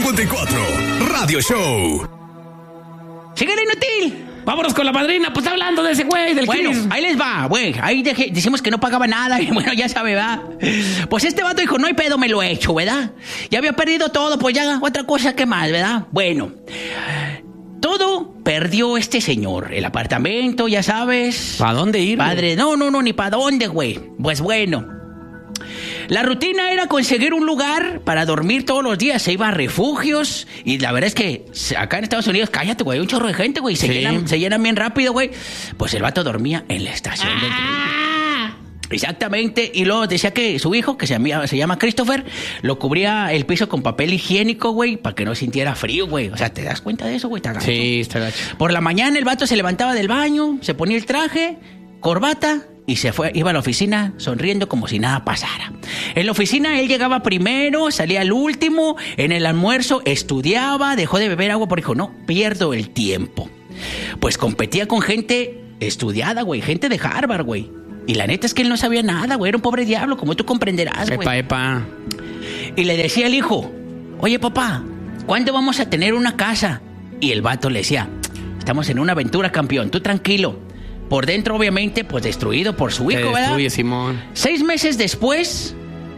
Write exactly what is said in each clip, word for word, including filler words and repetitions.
cincuenta y cuatro, Radio Show. ¡Síguele, inútil! Vámonos con la madrina, pues hablando de ese güey, del Bueno, Chris. ahí les va, güey. Ahí deje- decimos que no pagaba nada. Y bueno, ya sabe, ¿verdad? Pues este vato dijo, no hay pedo, me lo he hecho, ¿verdad? Ya había perdido todo, pues ya otra cosa que más, ¿verdad? Bueno, todo perdió este señor. El apartamento, ya sabes. ¿Para dónde ir? Padre, no, no, no, ni para dónde, güey. Pues bueno. La rutina era conseguir un lugar para dormir todos los días. Se iba a refugios. Y la verdad es que acá en Estados Unidos, cállate, güey, hay un chorro de gente, güey. Se, Sí. llenan, se llenan bien rápido, güey. Pues el vato dormía en la estación del tren. Exactamente. Y luego decía que su hijo, que se llama, se llama Christopher, lo cubría el piso con papel higiénico, güey, para que no sintiera frío, güey. O sea, ¿te das cuenta de eso, güey? Está gacho. Sí, está gacho. Por la mañana el vato se levantaba del baño, se ponía el traje, corbata y se fue, iba a la oficina sonriendo como si nada pasara. En la oficina él llegaba primero, salía al último, en el almuerzo estudiaba, dejó de beber agua porque dijo, no, pierdo el tiempo. Pues competía con gente estudiada, güey, gente de Harvard, güey. Y la neta es que él no sabía nada, güey, era un pobre diablo, como tú comprenderás, güey. Epa, epa. Y le decía al hijo, oye, papá, ¿cuándo vamos a tener una casa? Y el vato le decía, estamos en una aventura, campeón, tú tranquilo. Por dentro, obviamente, pues destruido por su Te hijo, ¿verdad? destruye, Simón. Seis meses después,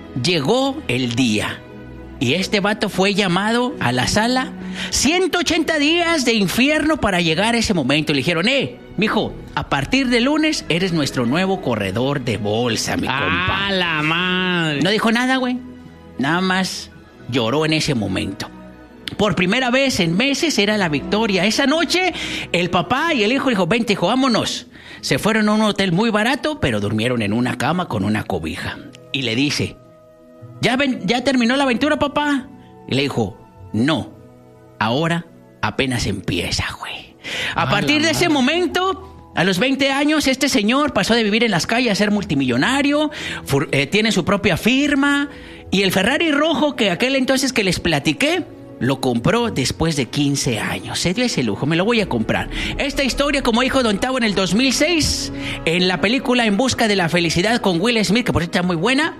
llegó el día. Y este vato fue llamado a la sala. ciento ochenta días de infierno para llegar a ese momento. Y le dijeron, eh, mijo, a partir de lunes eres nuestro nuevo corredor de bolsa, mi compa. ¡Ah, la madre! No dijo nada, güey. Nada más lloró en ese momento. Por primera vez en meses era la victoria. Esa noche, el papá y el hijo dijo, vente, hijo, vámonos. Se fueron a un hotel muy barato, pero durmieron en una cama con una cobija. Y le dice, ¿ya, ven, ya terminó la aventura, papá? Y le dijo, no, ahora apenas empieza, güey. A Ah, partir la de ese madre. momento, a los veinte años, este señor pasó de vivir en las calles a ser multimillonario, fur- eh, tiene su propia firma, y el Ferrari rojo que aquel entonces que les platiqué, lo compró después de quince años. Se dio ese lujo, me lo voy a comprar. Esta historia, como dijo Don Tavo en el dos mil seis, en la película En busca de la felicidad con Will Smith, que por cierto está muy buena,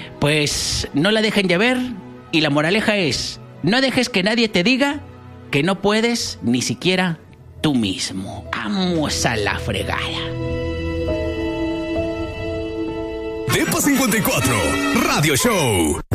pues no la dejen de ver. Y la moraleja es, no dejes que nadie te diga que no puedes ni siquiera tú mismo. Vamos a la fregada. Depa cincuenta y cuatro, Radio Show.